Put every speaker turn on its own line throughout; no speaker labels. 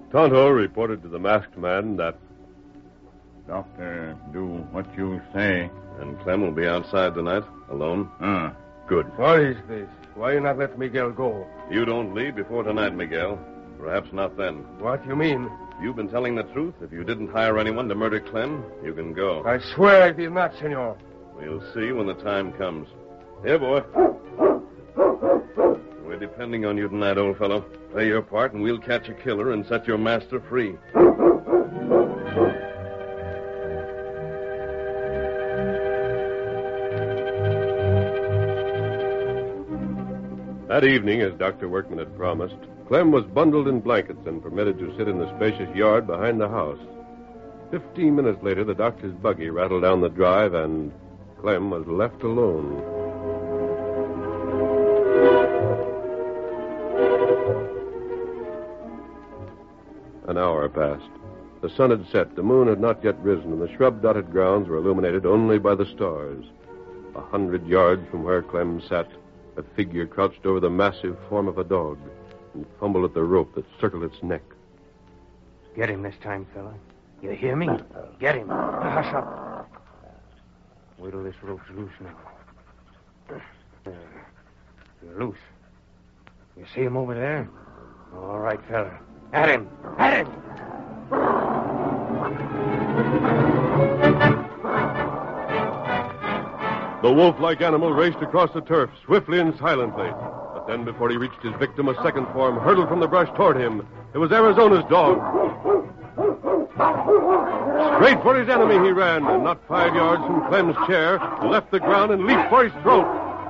Tonto reported to the masked man that...
Doctor, do what you say.
And Clem will be outside tonight, alone? Good.
What is this? Why you not let Miguel go?
You don't leave before tonight, Miguel. Perhaps not then.
What you mean?
You've been telling the truth. If you didn't hire anyone to murder Clem, you can go.
I swear I did not, senor.
We'll see when the time comes. Here, boy. We're depending on you tonight, old fellow. Play your part, and we'll catch a killer and set your master free. That evening, as Dr. Workman had promised, Clem was bundled in blankets and permitted to sit in the spacious yard behind the house. 15 minutes later, the doctor's buggy rattled down the drive, and Clem was left alone. An hour passed. The sun had set, the moon had not yet risen, and the shrub-dotted grounds were illuminated only by the stars. 100 yards from where Clem sat, a figure crouched over the massive form of a dog and fumbled at the rope that circled its neck.
Get him this time, fella. You hear me? Get him. Hush up. Wait till this rope's loose now. You're loose. You see him over there? All right, fella. At him. At him.
The wolf-like animal raced across the turf, swiftly and silently. But then, before he reached his victim, a second form hurtled from the brush toward him. It was Arizona's dog. Straight for his enemy he ran, and not 5 yards from Clem's chair, left the ground and leaped for his throat.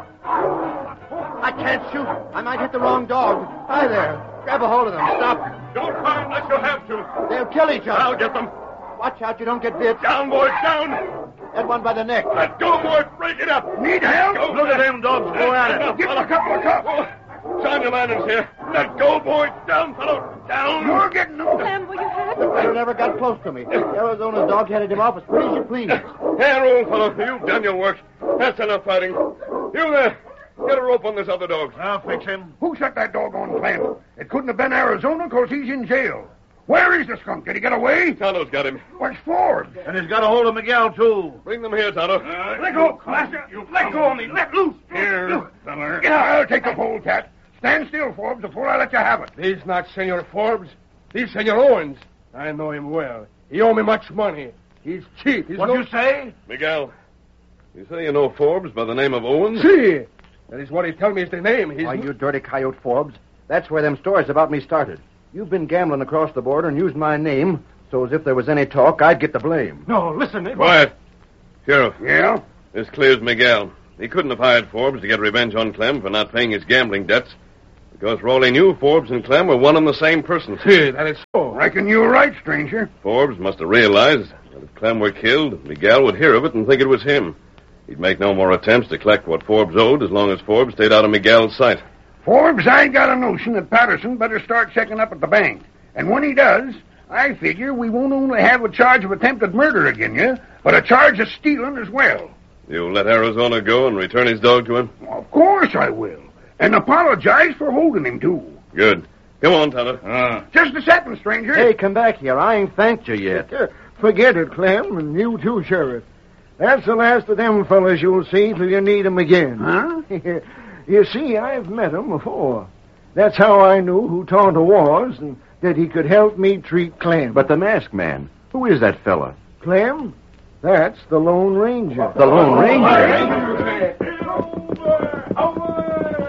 I can't shoot. I might hit the wrong dog. Hi there. Grab a hold of them. Stop.
Don't try unless you have to.
They'll kill each other.
I'll get them.
Watch out you don't get bit.
Down, boys, down.
That one by the neck.
Let go, boys. Break it up.
Need help?
Look at them dogs go at it.
Get look up.
Simon Landon's here. Let go, boys. Down, fellow. Down.
You're getting them.
Clem, will you have
The
him?
fellow never got close to me. Arizona's dog headed him off as pretty as you please.
Here, old fellow. You've done your work. That's enough fighting. You there. Get a rope on this other dog.
I'll fix him. Who set that dog on Clem? It couldn't have been Arizona because he's in jail. Where is the skunk? Did he get away?
Tonto's got him.
Where's Forbes?
And he's got a hold of Miguel, too.
Bring them here, Tonto.
Let go, Claster. Let go of me. Let loose. Here, feller. I'll take the polecat. Stand still, Forbes, before I let you have it.
He's not Senor Forbes. He's Senor Owens. I know him well. He owe me much money. He's cheap. He's
What you say?
Miguel, you say you know Forbes by the name of Owens?
See, that is what he tell me is the name. He's
Why, you dirty coyote, Forbes. That's where them stories about me started. You've been gambling across the border and used my name, so as if there was any talk, I'd get the blame.
No, listen.
Quiet. Sheriff,
Yeah?
this clears Miguel. He couldn't have hired Forbes to get revenge on Clem for not paying his gambling debts. Because for all he knew, Forbes and Clem were one and the same person.
See, that is so.
Reckon you're right, stranger.
Forbes must have realized that if Clem were killed, Miguel would hear of it and think it was him. He'd make no more attempts to collect what Forbes owed as long as Forbes stayed out of Miguel's sight.
Forbes, I got a notion that Patterson better start checking up at the bank. And when he does, I figure we won't only have a charge of attempted murder again you, but a charge of stealing as well.
You'll let Arizona go and return his dog to him?
Of course I will. And apologize for holding him, too.
Good. Come on, Tonto.
Just a second, stranger.
Hey, come back here. I ain't thanked you yet.
Forget it, Clem, and you too, Sheriff. That's the last of them fellas you'll see till you need 'em again.
Huh?
You see, I've met 'em before. That's how I knew who Tonto was and that he could help me treat Clem.
But the masked man, who is that fella?
Clem? That's the Lone Ranger.
The Lone Ranger?